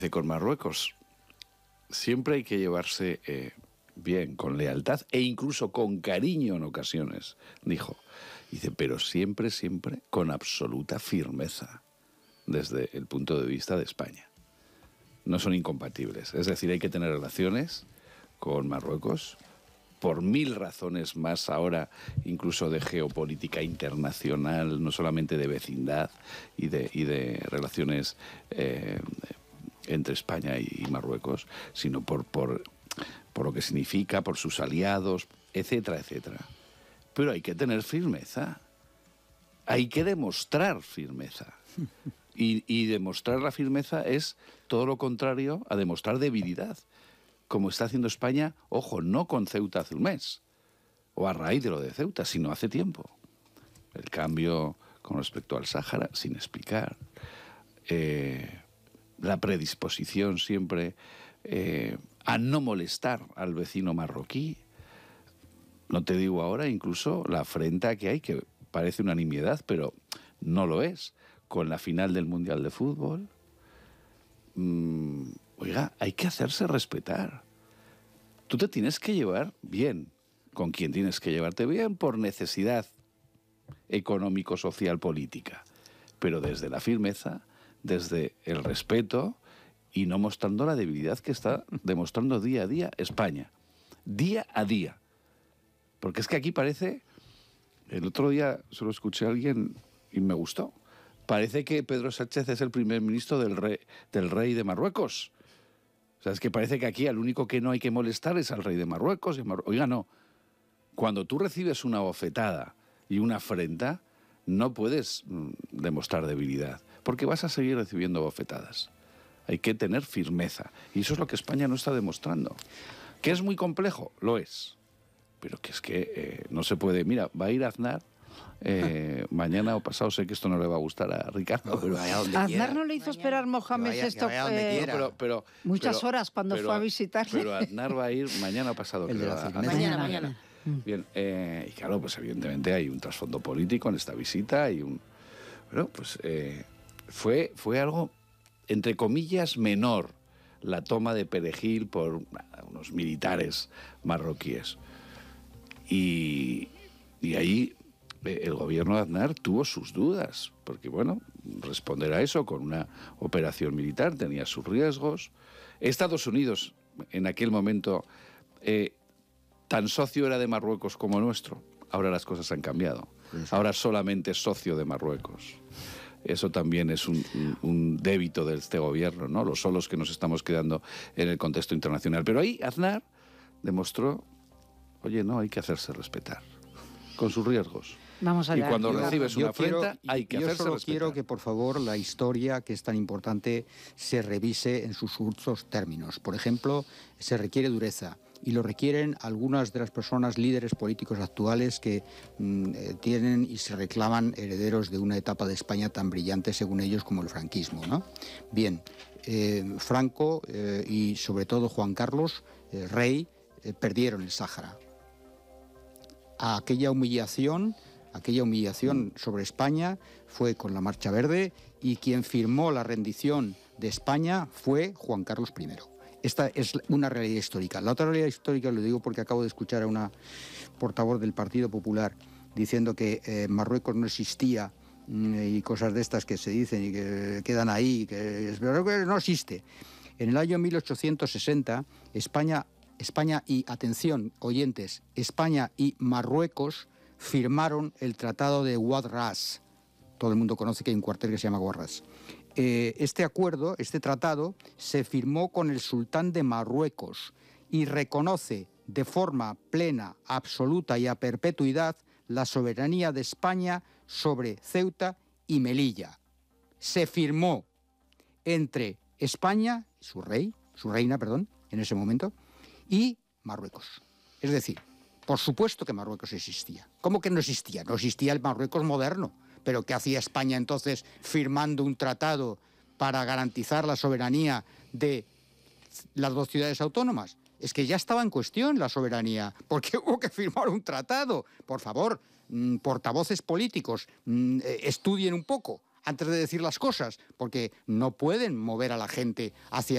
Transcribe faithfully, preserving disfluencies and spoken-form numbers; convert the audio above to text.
con Marruecos. Siempre hay que llevarse eh, bien, con lealtad e incluso con cariño en ocasiones, dijo. Dice, pero siempre, siempre con absoluta firmeza desde el punto de vista de España. No son incompatibles. Es decir, hay que tener relaciones con Marruecos por mil razones más ahora, incluso de geopolítica internacional, no solamente de vecindad y de, y de relaciones eh, entre España y Marruecos, sino por, por, por lo que significa, por sus aliados, etcétera, etcétera. Pero hay que tener firmeza. Hay que demostrar firmeza. Y, y demostrar la firmeza es todo lo contrario a demostrar debilidad, como está haciendo España, ojo, no con Ceuta hace un mes, o a raíz de lo de Ceuta, sino hace tiempo. El cambio con respecto al Sáhara, sin explicar. Eh, la predisposición siempre eh, a no molestar al vecino marroquí. No te digo ahora incluso la afrenta que hay, que parece una nimiedad, pero no lo es, con la final del Mundial de Fútbol. Mm, oiga, hay que hacerse respetar. Tú te tienes que llevar bien con quien tienes que llevarte bien por necesidad económico, social, política, pero desde la firmeza, desde el respeto y no mostrando la debilidad que está demostrando día a día España. Día a día. Porque es que aquí parece... El otro día se lo escuché a alguien y me gustó. Parece que Pedro Sánchez es el primer ministro del rey, del rey de Marruecos. O sea, es que parece que aquí al único que no hay que molestar es al rey de Marruecos. Y Marru- Oiga, no. Cuando tú recibes una bofetada y una afrenta, no puedes mm, demostrar debilidad, porque vas a seguir recibiendo bofetadas. Hay que tener firmeza. Y eso es lo que España no está demostrando. ¿Que es muy complejo? Lo es. Pero que es que eh, no se puede... Mira, va a ir Aznar eh, mañana o pasado, sé que esto no le va a gustar a Ricardo, pero Aznar no le hizo esperar Mohamed vaya- esto que vaya donde eh, quiera. pero, pero, muchas pero- horas cuando pero- fue a visitarle. Pero Aznar va a ir mañana o pasado. El de creo, la a- a- firmeza. Mañana, mañana. Bien, eh, y claro, pues evidentemente hay un trasfondo político en esta visita y un... Bueno, pues eh, fue, fue algo, entre comillas, menor, la toma de Perejil por nada, unos militares marroquíes. Y, y ahí eh, el gobierno de Aznar tuvo sus dudas, porque bueno, responder a eso con una operación militar tenía sus riesgos. Estados Unidos, en aquel momento, eh, tan socio era de Marruecos como nuestro. Ahora las cosas han cambiado. Ahora solamente es socio de Marruecos. Eso también es un, un, un débito de este gobierno, ¿no? Los solos que nos estamos quedando en el contexto internacional. Pero ahí Aznar demostró, oye, no, hay que hacerse respetar, con sus riesgos. Vamos allá. Y cuando Yo- recibes una Yo quiero- afrenta, hay que yo hacerse solo respetar. quiero que, por favor, la historia, que es tan importante, se revise en sus justos términos. Por ejemplo, se requiere dureza, y lo requieren algunas de las personas líderes políticos actuales que mm, eh, tienen y se reclaman herederos de una etapa de España tan brillante, según ellos, como el franquismo, ¿no? Bien, eh, Franco eh, y sobre todo Juan Carlos, eh, rey, eh, perdieron el Sáhara. A aquella humillación... Aquella humillación sobre España fue con la Marcha Verde, y quien firmó la rendición de España fue Juan Carlos primero. Esta es una realidad histórica. La otra realidad histórica, lo digo porque acabo de escuchar a una portavoz del Partido Popular diciendo que eh, Marruecos no existía, mm, y cosas de estas que se dicen y que quedan ahí, que Marruecos no existe. En el año mil ochocientos sesenta, España, España y, atención, oyentes, España y Marruecos firmaron el Tratado de Ouad Ras. Todo el mundo conoce que hay un cuartel que se llama Ouad Ras. Eh, este acuerdo, este tratado, se firmó con el sultán de Marruecos y reconoce de forma plena, absoluta y a perpetuidad la soberanía de España sobre Ceuta y Melilla. Se firmó entre España, su rey, su reina, perdón, en ese momento, y Marruecos. Es decir, por supuesto que Marruecos existía. ¿Cómo que no existía? No existía el Marruecos moderno. ¿Pero qué hacía España entonces firmando un tratado para garantizar la soberanía de las dos ciudades autónomas? Es que ya estaba en cuestión la soberanía, porque hubo que firmar un tratado. Por favor, mmm, portavoces políticos, mmm, eh, estudien un poco antes de decir las cosas, porque no pueden mover a la gente hacia